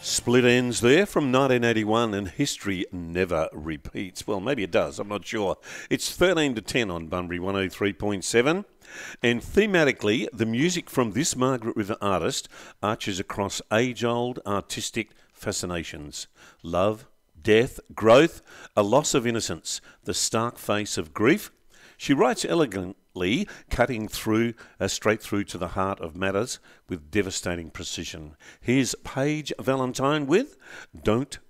Split ends there from 1981, and history never repeats. Well, maybe it does, I'm not sure. It's 13 to 10 on Bunbury 103.7. And thematically, the music from this Margaret River artist arches across age-old artistic fascinations. Love, death, growth, a loss of innocence, the stark face of grief. She writes elegantly, cutting through, straight through to the heart of matters with devastating precision. Here's Paige Valentine with Don't